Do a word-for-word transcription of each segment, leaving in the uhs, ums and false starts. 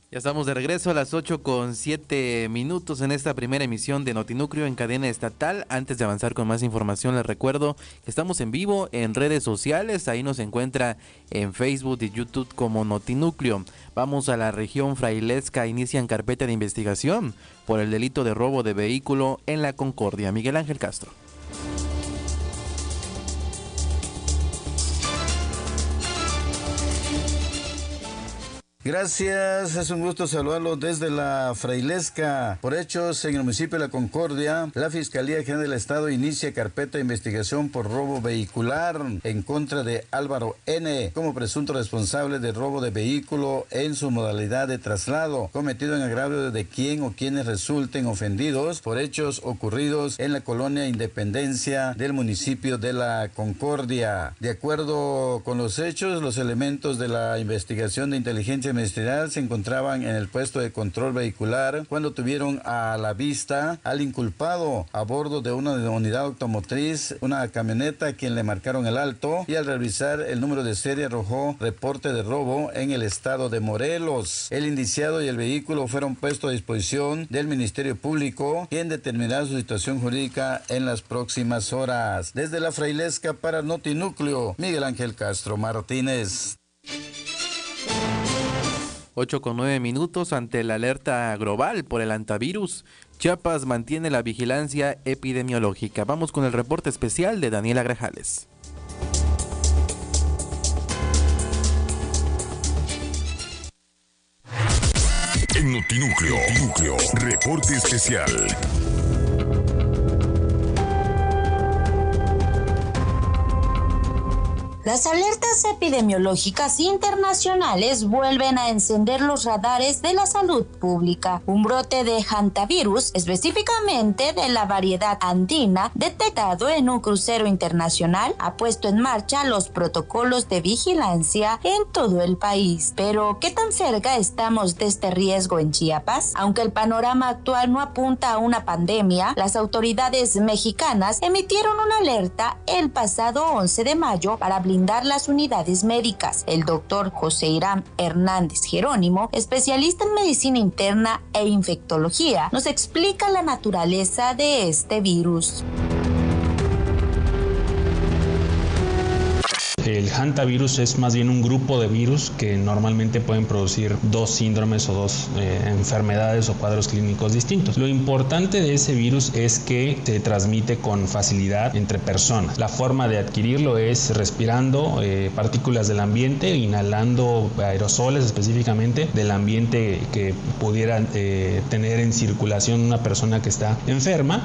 Ya estamos de regreso a las ocho con siete minutos en esta primera emisión de Notinúcleo en cadena estatal. Antes de avanzar con más información, les recuerdo que estamos en vivo en redes sociales. Ahí nos encuentra en Facebook y YouTube como Notinúcleo. Vamos a la región frailesca. Inician carpeta de investigación por el delito de robo de vehículo en La Concordia. Miguel Ángel Castro. Gracias, es un gusto saludarlos desde la Frailesca. Por hechos en el municipio de La Concordia, la Fiscalía General del Estado inicia carpeta de investigación por robo vehicular en contra de Álvaro N. como presunto responsable de robo de vehículo en su modalidad de traslado, cometido en agravio de quien o quienes resulten ofendidos por hechos ocurridos en la colonia Independencia del municipio de La Concordia. De acuerdo con los hechos, los elementos de la investigación de inteligencia ministerial se encontraban en el puesto de control vehicular cuando tuvieron a la vista al inculpado a bordo de una unidad automotriz, una camioneta a quien le marcaron el alto, y al revisar el número de serie arrojó reporte de robo en el estado de Morelos. El indiciado y el vehículo fueron puestos a disposición del Ministerio Público, quien determinará su situación jurídica en las próximas horas. Desde la Frailesca para Notinúcleo, Miguel Ángel Castro Martínez. ocho con nueve minutos. Ante la alerta global por el hantavirus, Chiapas mantiene la vigilancia epidemiológica. Vamos con el reporte especial de Daniela Grajales. En Notinúcleo, Notinúcleo, reporte especial. Las alertas epidemiológicas internacionales vuelven a encender los radares de la salud pública. Un brote de hantavirus, específicamente de la variedad andina, detectado en un crucero internacional, ha puesto en marcha los protocolos de vigilancia en todo el país. Pero, ¿qué tan cerca estamos de este riesgo en Chiapas? Aunque el panorama actual no apunta a una pandemia, las autoridades mexicanas emitieron una alerta el pasado once de mayo para blindar las unidades médicas. El doctor José Irán Hernández Jerónimo, especialista en medicina interna e infectología, nos explica la naturaleza de este virus. El hantavirus es más bien un grupo de virus que normalmente pueden producir dos síndromes o dos eh, enfermedades o cuadros clínicos distintos. Lo importante de ese virus es que se transmite con facilidad entre personas. La forma de adquirirlo es respirando eh, partículas del ambiente, inhalando aerosoles específicamente del ambiente que pudiera eh, tener en circulación una persona que está enferma.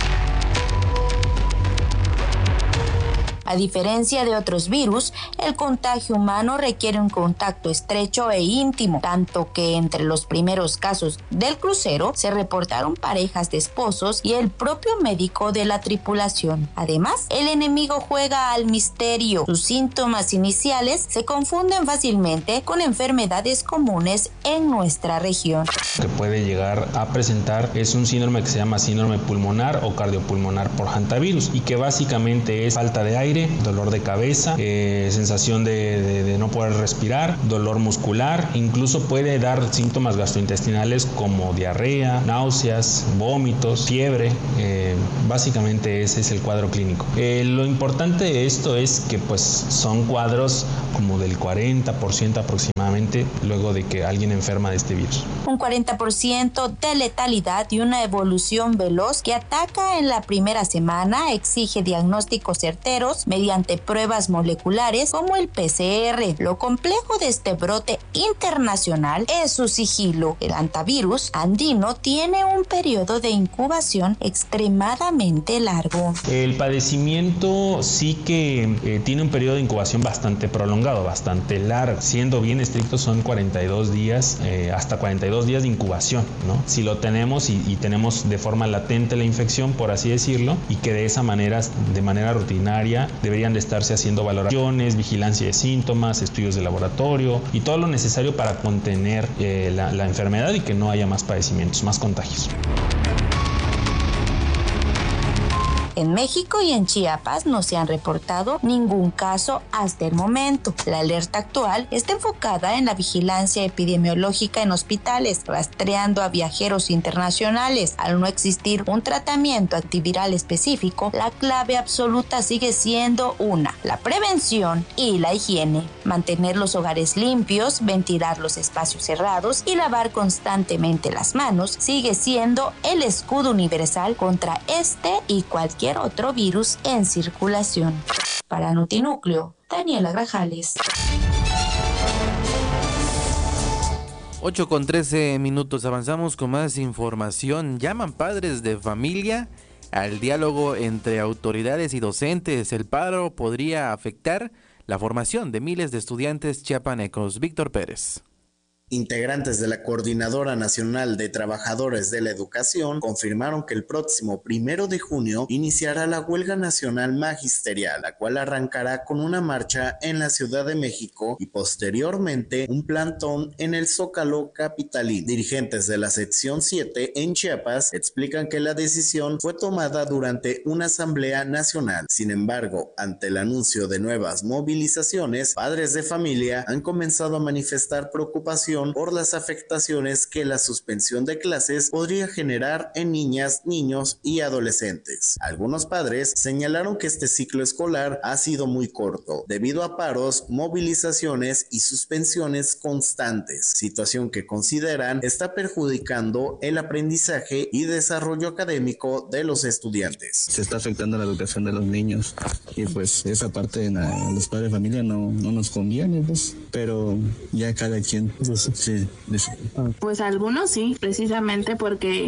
A diferencia de otros virus, el contagio humano requiere un contacto estrecho e íntimo, tanto que entre los primeros casos del crucero se reportaron parejas de esposos y el propio médico de la tripulación. Además, el enemigo juega al misterio. Sus síntomas iniciales se confunden fácilmente con enfermedades comunes en nuestra región. Lo que puede llegar a presentar es un síndrome que se llama síndrome pulmonar o cardiopulmonar por hantavirus, y que básicamente es falta de aire, dolor de cabeza, eh, sensación de, de, de no poder respirar, dolor muscular, incluso puede dar síntomas gastrointestinales como diarrea, náuseas, vómitos, fiebre. Eh, básicamente ese es el cuadro clínico. Eh, lo importante de esto es que pues son cuadros como del cuarenta por ciento aproximadamente luego de que alguien enferma de este virus. Un cuarenta por ciento de letalidad y una evolución veloz que ataca en la primera semana, exige diagnósticos certeros mediante pruebas moleculares como el P C R. Lo complejo de este brote internacional es su sigilo. El hantavirus andino tiene un periodo de incubación extremadamente largo. El padecimiento sí que eh, tiene un periodo de incubación bastante prolongado, bastante largo. Siendo bien estrictos, son cuarenta y dos días, eh, hasta cuarenta y dos días de incubación, ¿no? Si lo tenemos y, y tenemos de forma latente la infección, por así decirlo, y que de esa manera, de manera rutinaria, deberían de estarse haciendo valoraciones, vigilancia de síntomas, estudios de laboratorio y todo lo necesario para contener eh, la, la enfermedad y que no haya más padecimientos, más contagios. En México y en Chiapas no se han reportado ningún caso hasta el momento. La alerta actual está enfocada en la vigilancia epidemiológica en hospitales, rastreando a viajeros internacionales. Al no existir un tratamiento antiviral específico, la clave absoluta sigue siendo una: la prevención y la higiene. Mantener los hogares limpios, ventilar los espacios cerrados y lavar constantemente las manos sigue siendo el escudo universal contra este y cualquier otro virus en circulación. Para Notinúcleo, Daniela Grajales. ocho con trece minutos, avanzamos con más información. Llaman padres de familia al diálogo entre autoridades y docentes. El paro podría afectar la formación de miles de estudiantes chiapanecos. Víctor Pérez. Integrantes de la Coordinadora Nacional de Trabajadores de la Educación confirmaron que el próximo primero de junio iniciará la huelga nacional magisterial, la cual arrancará con una marcha en la Ciudad de México y posteriormente un plantón en el Zócalo capitalino. Dirigentes de la sección siete en Chiapas explican que la decisión fue tomada durante una asamblea nacional. Sin embargo, ante el anuncio de nuevas movilizaciones, padres de familia han comenzado a manifestar preocupación por las afectaciones que la suspensión de clases podría generar en niñas, niños y adolescentes. Algunos padres señalaron que este ciclo escolar ha sido muy corto, debido a paros, movilizaciones y suspensiones constantes, situación que consideran está perjudicando el aprendizaje y desarrollo académico de los estudiantes. Se está afectando la educación de los niños y pues esa parte en la, los padres de familia no, no nos conviene, pues, pero ya cada quien pues, sí, sí. Pues algunos sí, precisamente porque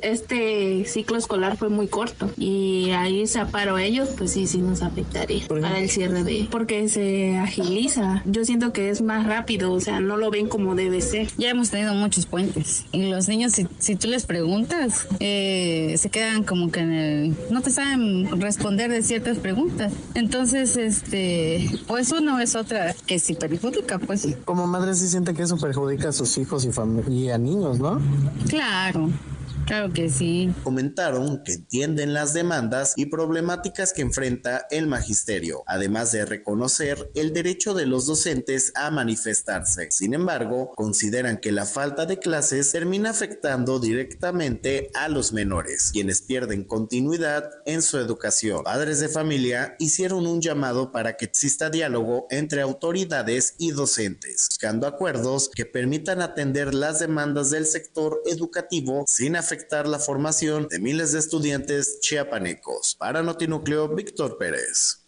este ciclo escolar fue muy corto y ahí se paró ellos, pues sí, sí nos afectaría para el cierre de, porque se agiliza. Yo siento que es más rápido, o sea, no lo ven como debe ser. Ya hemos tenido muchos puentes y los niños, si, si tú les preguntas, eh, se quedan como que en el, no te saben responder de ciertas preguntas. Entonces, este, pues uno es otra que si perjudica, pues sí. Como madre sí siente que eso perjudica a sus hijos y, fam- y a niños, ¿no? Claro. Claro que sí. Comentaron que entienden las demandas y problemáticas que enfrenta el magisterio, además de reconocer el derecho de los docentes a manifestarse. Sin embargo, consideran que la falta de clases termina afectando directamente a los menores, quienes pierden continuidad en su educación. Padres de familia hicieron un llamado para que exista diálogo entre autoridades y docentes, buscando acuerdos que permitan atender las demandas del sector educativo sin afectar afectar la formación de miles de estudiantes chiapanecos. Para Notinúcleo, Víctor Pérez.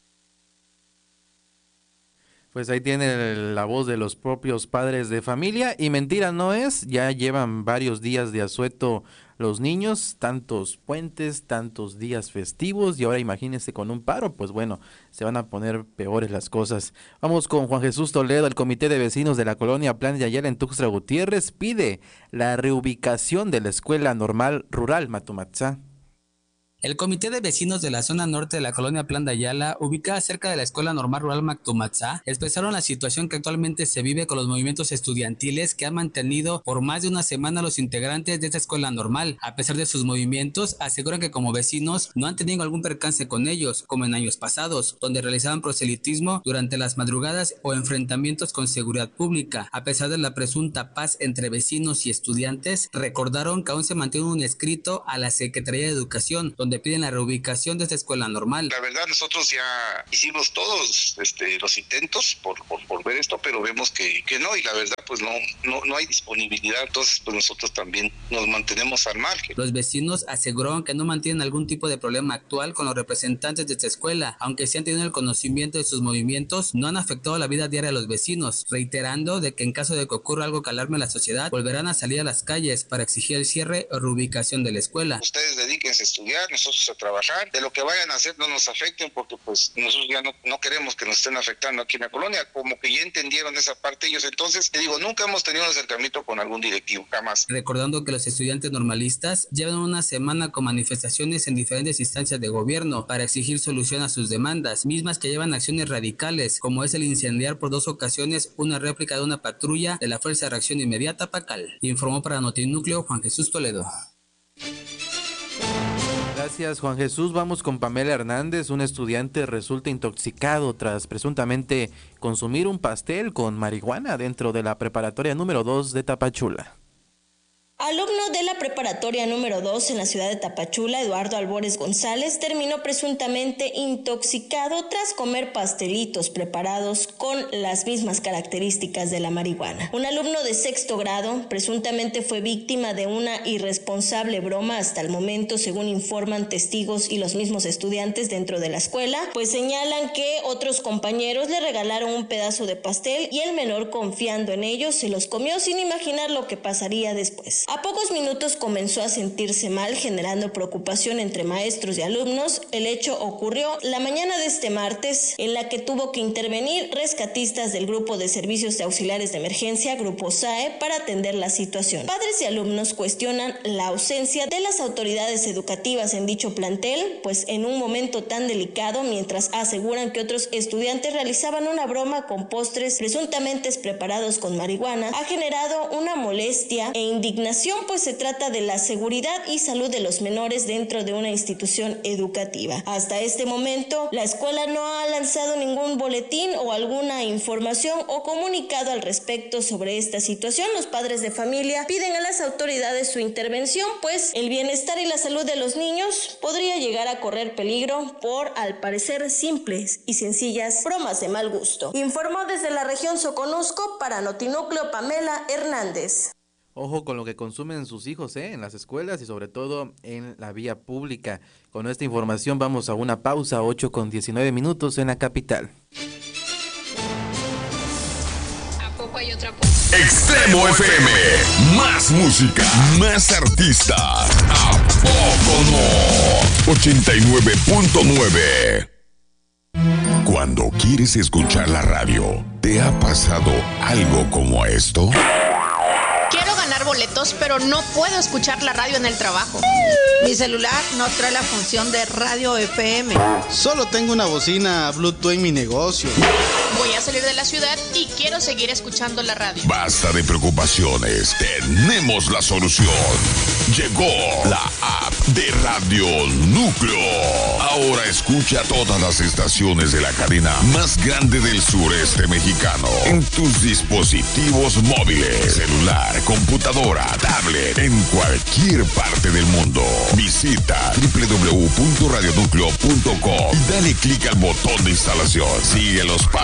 Pues ahí tiene la voz de los propios padres de familia y mentira no es, ya llevan varios días de asueto los niños, tantos puentes, tantos días festivos y ahora imagínense con un paro, pues bueno, se van a poner peores las cosas. Vamos con Juan Jesús Toledo. El Comité de Vecinos de la Colonia Plan de Ayala en Tuxtla Gutiérrez pide la reubicación de la Escuela Normal Rural Matumatzá. El Comité de Vecinos de la zona norte de la colonia Plan de Ayala, ubicada cerca de la Escuela Normal Rural Matumatzá, expresaron la situación que actualmente se vive con los movimientos estudiantiles que han mantenido por más de una semana los integrantes de esta escuela normal. A pesar de sus movimientos, aseguran que como vecinos no han tenido algún percance con ellos, como en años pasados, donde realizaban proselitismo durante las madrugadas o enfrentamientos con seguridad pública. A pesar de la presunta paz entre vecinos y estudiantes, recordaron que aún se mantiene un escrito a la Secretaría de Educación, donde piden la reubicación de esta escuela normal. La verdad, nosotros ya hicimos todos este, los intentos por, por, por ver esto, pero vemos que, que no, y la verdad, pues no, no, no hay disponibilidad, entonces pues nosotros también nos mantenemos al margen. Los vecinos aseguraron que no mantienen algún tipo de problema actual con los representantes de esta escuela, aunque sí han tenido el conocimiento de sus movimientos, no han afectado la vida diaria de los vecinos, reiterando de que en caso de que ocurra algo que alarme a la sociedad, volverán a salir a las calles para exigir el cierre o reubicación de la escuela. Ustedes dedíquense a estudiar, nosotros a trabajar, de lo que vayan a hacer no nos afecten, porque pues nosotros ya no, no queremos que nos estén afectando aquí en la colonia, como que ya entendieron esa parte ellos. Entonces, te digo, nunca hemos tenido un acercamiento con algún directivo, jamás. Recordando que los estudiantes normalistas llevan una semana con manifestaciones en diferentes instancias de gobierno para exigir solución a sus demandas, mismas que llevan acciones radicales, como es el incendiar por dos ocasiones una réplica de una patrulla de la Fuerza de Reacción Inmediata Pacal. Informó para Notinúcleo Juan Jesús Toledo. Gracias, Juan Jesús. Vamos con Pamela Hernández. Un estudiante resulta intoxicado tras presuntamente consumir un pastel con marihuana dentro de la preparatoria número dos de Tapachula. Alumno de la preparatoria número dos en la ciudad de Tapachula, Eduardo Albores González, terminó presuntamente intoxicado tras comer pastelitos preparados con las mismas características de la marihuana. Un alumno de sexto grado presuntamente fue víctima de una irresponsable broma hasta el momento, según informan testigos y los mismos estudiantes dentro de la escuela, pues señalan que otros compañeros le regalaron un pedazo de pastel y el menor, confiando en ellos, se los comió sin imaginar lo que pasaría después. A pocos minutos comenzó a sentirse mal, generando preocupación entre maestros y alumnos. El hecho ocurrió la mañana de este martes, en la que tuvo que intervenir rescatistas del Grupo de Servicios Auxiliares de Emergencia, Grupo S A E, para atender la situación. Padres y alumnos cuestionan la ausencia de las autoridades educativas en dicho plantel, pues en un momento tan delicado, mientras aseguran que otros estudiantes realizaban una broma con postres presuntamente preparados con marihuana, ha generado una molestia e indignación, pues se trata de la seguridad y salud de los menores dentro de una institución educativa. Hasta este momento, la escuela no ha lanzado ningún boletín o alguna información o comunicado al respecto sobre esta situación. Los padres de familia piden a las autoridades su intervención, pues el bienestar y la salud de los niños podría llegar a correr peligro por, al parecer, simples y sencillas bromas de mal gusto. Informó desde la región Soconusco para Notinúcleo Pamela Hernández. Ojo con lo que consumen sus hijos, ¿eh? En las escuelas y sobre todo en la vía pública. Con esta información vamos a una pausa, ocho con diecinueve minutos en la capital. ¿A poco hay otra cosa? Extremo F M, más música, más artistas. ¿A poco no? ochenta y nueve punto nueve. Cuando quieres escuchar la radio, ¿te ha pasado algo como esto? Quiero ganar boletos, pero no puedo escuchar la radio en el trabajo. Mi celular no trae la función de radio F M. Solo tengo una bocina Bluetooth en mi negocio. Voy a salir de la ciudad y quiero seguir escuchando la radio. Basta de preocupaciones, tenemos la solución. Llegó la app de Radio Núcleo. Ahora escucha todas las estaciones de la cadena más grande del sureste mexicano en tus dispositivos móviles, celular, computadora, tablet, en cualquier parte del mundo. Visita doble u doble u doble u punto radio núcleo punto com y dale clic al botón de instalación. Sigue los pasos